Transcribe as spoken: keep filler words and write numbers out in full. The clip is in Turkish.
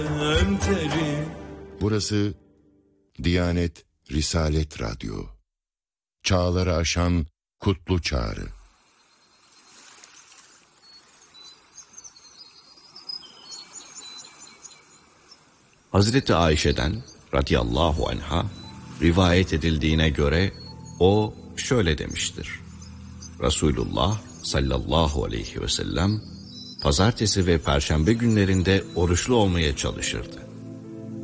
Burası Diyanet Risalet Radyo. Çağları aşan kutlu çağrı. Hazreti Ayşe'den radıyallahu anha rivayet edildiğine göre o şöyle demiştir. Resulullah sallallahu aleyhi ve sellem pazartesi ve perşembe günlerinde oruçlu olmaya çalışırdı.